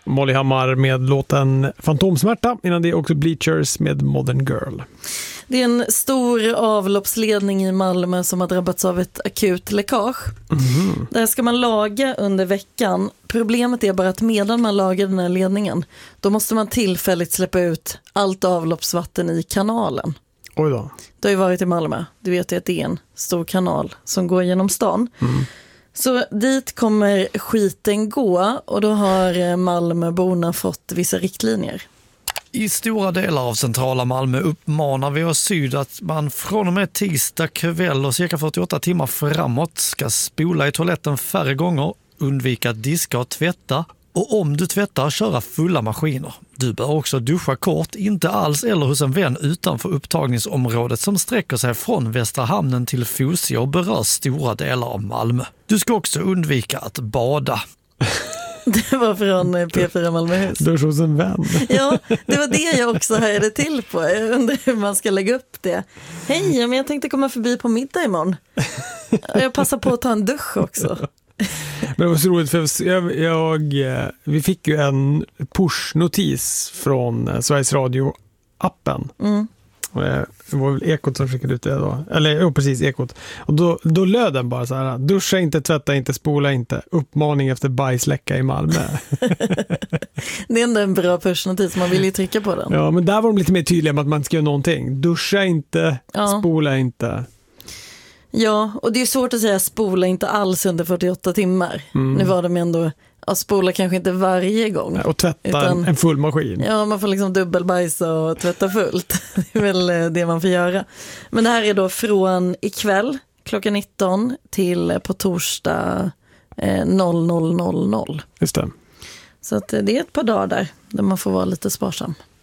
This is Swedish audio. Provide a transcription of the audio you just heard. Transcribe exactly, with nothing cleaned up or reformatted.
Molly Hammar med låten Fantomsmärta. Innan det är också Bleachers med Modern Girl. Det är en stor avloppsledning i Malmö som har drabbats av ett akut läckage. Mm. Det här ska man laga under veckan. Problemet är bara att medan man lagar den här ledningen, då måste man tillfälligt släppa ut allt avloppsvatten i kanalen. Oj då. Du har ju varit i Malmö. Du vet ju att det är en stor kanal som går genom stan. Mm. Så dit kommer skiten gå, och då har Malmöborna fått vissa riktlinjer. I stora delar av centrala Malmö uppmanar vi oss syd att man från och med tisdag kväll och cirka fyrtioåtta timmar framåt ska spola i toaletten färre gånger, undvika att diska och tvätta, och om du tvättar, köra fulla maskiner. Du bör också duscha kort, inte alls eller hos en vän utanför upptagningsområdet som sträcker sig från Västra hamnen till Fosie och berör stora delar av Malmö. Du ska också undvika att bada. Det var från P fyra Malmöhus. Duscha hos en vän. Ja, det var det jag också hörde till på. Jag undrar hur man ska lägga upp det. Hej, men jag tänkte komma förbi på middag imorgon. Jag passar på att ta en dusch också. Men det var så roligt, för jag, jag, vi fick ju en push-notis från Sveriges Radio-appen. Mm. Det var väl Ekot som skickade ut det då. Eller jo, precis, Ekot. Och då, då löd den bara så här: duscha inte, tvätta inte, spola inte. Uppmaning efter bajsläcka i Malmö. Det är ändå en bra push-notis, man vill ju trycka på den. Ja, men där var de lite mer tydliga med att man ska göra någonting. Duscha inte, ja. Spola inte. Ja, och det är svårt att säga spola inte alls under fyrtioåtta timmar. Mm. Nu var de ändå, ja, spola kanske inte varje gång. Och tvätta utan, en full maskin. Ja, man får liksom dubbelbajsa och tvätta fullt. Det är väl det man får göra. Men det här är då från ikväll klockan nitton till på torsdag eh, noll noll noll noll. Just det. Så att det är ett par dagar där, där man får vara lite sparsam.